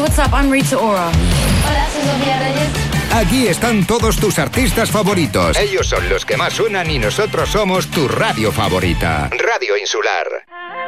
what's up? I'm Rita Ora. Hola, soy Sofía Reyes. Aquí están todos tus artistas favoritos. Ellos son los que más suenan y nosotros somos tu radio favorita. Radio Insular.